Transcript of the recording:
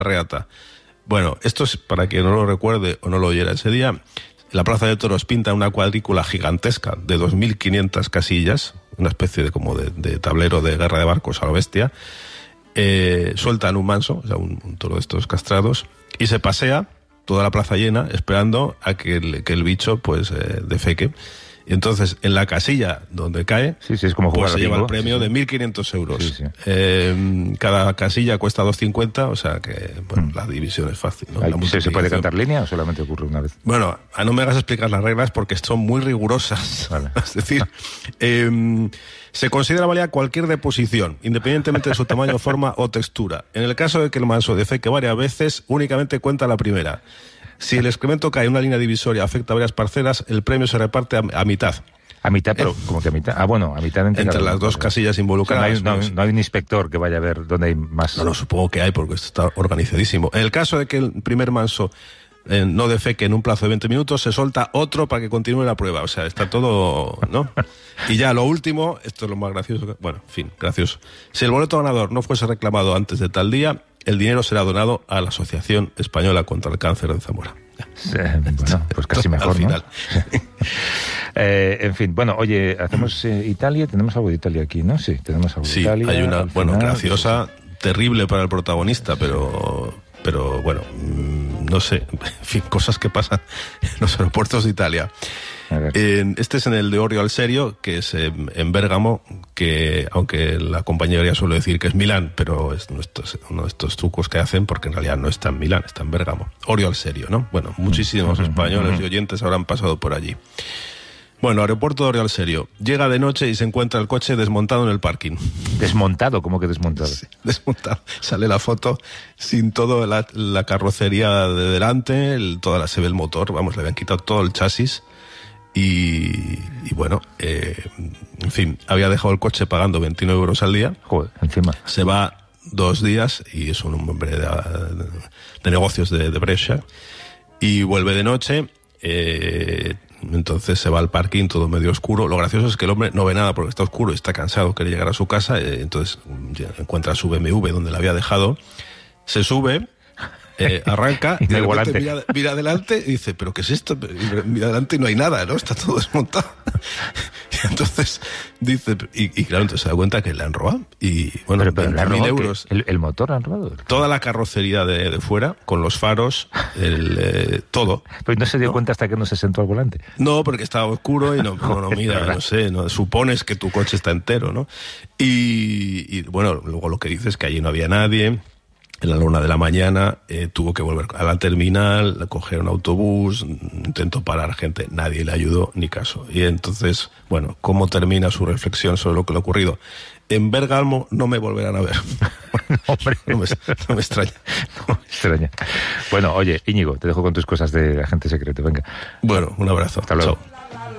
reata. Bueno, esto es para quien no lo recuerde o no lo oyera ese día. La Plaza de Toros pinta una cuadrícula gigantesca de 2.500 casillas, una especie de tablero de guerra de barcos a lo bestia. Sueltan un manso, o sea, un toro de estos castrados, y se pasea toda la plaza llena esperando a que el bicho pues defeque. Y entonces en la casilla donde cae, es como pues jugar se lleva bingo. el premio de 1.500 euros. Sí. Cada casilla cuesta 2,50, o sea que la división es fácil, ¿no? ¿Se puede cantar línea o solamente ocurre una vez? Bueno, no me hagas explicar las reglas porque son muy rigurosas. Vale. Es decir, se considera válida cualquier deposición, independientemente de su tamaño, forma o textura. En el caso de que el manso defeque varias veces, únicamente cuenta la primera. Si el excremento cae en una línea divisoria, afecta a varias parcelas, el premio se reparte a mitad. A mitad, pero ¿cómo que a mitad? Ah, bueno, a mitad entre las dos casillas involucradas. O sea, no hay un inspector que vaya a ver dónde hay más. No, supongo que hay, porque esto está organizadísimo. En el caso de que el primer manso no defeque en un plazo de 20 minutos, se solta otro para que continúe la prueba. O sea, está todo, ¿no? Y ya lo último, esto es lo más gracioso. Bueno, en fin, gracioso. Si el boleto ganador no fuese reclamado antes de tal día, el dinero será donado a la Asociación Española contra el Cáncer de Zamora. Bueno, pues casi mejor, al final. ¿No? En fin, bueno, oye, hacemos Italia. Tenemos algo de Italia aquí, ¿no? Sí, tenemos algo de Italia. Sí, hay una, graciosa, terrible para el protagonista, pero bueno, no sé, en fin, cosas que pasan en los aeropuertos de Italia. Este es en el de Orio al Serio, que es en Bérgamo, que aunque la compañía suele decir que es Milán, pero es uno de estos trucos que hacen, porque en realidad no está en Milán, está en Bérgamo. Orio al Serio, ¿no? Bueno, muchísimos españoles y oyentes habrán pasado por allí. Bueno, aeropuerto de Orio al Serio. Llega de noche y se encuentra el coche desmontado en el parking. ¿Desmontado? ¿Cómo que desmontado? Sí, desmontado. Sale la foto sin todo la carrocería de delante, se ve el motor, vamos, le habían quitado todo el chasis. Y bueno, en fin, había dejado el coche pagando 29 euros al día. Joder, encima. Se va 2 días y es un hombre de negocios de Brescia. Y vuelve de noche, entonces se va al parking todo medio oscuro. Lo gracioso es que el hombre no ve nada porque está oscuro y está cansado, quiere llegar a su casa. Entonces encuentra su BMW donde la había dejado, se sube, arranca y de repente mira adelante y dice, ¿pero qué es esto? Mira adelante y no hay nada, ¿no? Está todo desmontado. Y entonces dice, y claro, entonces se da cuenta que le han robado. Y bueno, pero 20.000 euros. ¿El motor han robado? Toda la carrocería de fuera, con los faros, todo. Pero no se dio cuenta hasta que no se sentó al volante. No, porque estaba oscuro y no mira, no sé, supones que tu coche está entero, ¿no? Y bueno, luego lo que dice es que allí no había nadie. En la 1 de la mañana tuvo que volver a la terminal, coger un autobús, intentó parar gente, nadie le ayudó ni caso. Y entonces, bueno, ¿cómo termina su reflexión sobre lo que le ha ocurrido? En Bérgamo no me volverán a ver. Hombre. No me extraña. No me extraña. Bueno, oye, Íñigo, te dejo con tus cosas de agente secreto, venga. Bueno, un abrazo. Hasta luego. Chao.